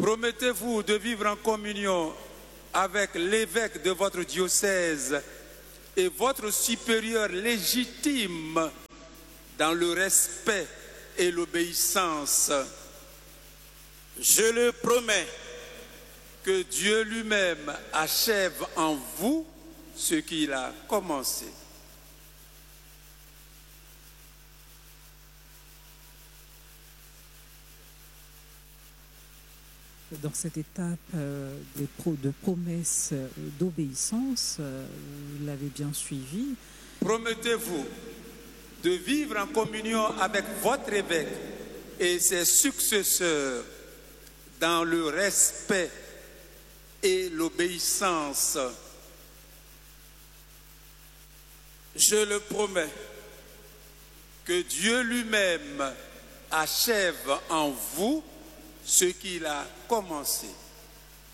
Promettez-vous de vivre en communion avec l'évêque de votre diocèse et votre supérieur légitime dans le respect et l'obéissance. Je le promets. Que Dieu lui-même achève en vous ce qu'il a commencé. Dans cette étape de promesses d'obéissance, vous l'avez bien suivi. Promettez-vous de vivre en communion avec votre évêque et ses successeurs dans le respect et l'obéissance. Je le promets. Que Dieu lui-même achève en vous ce qu'il a commencé.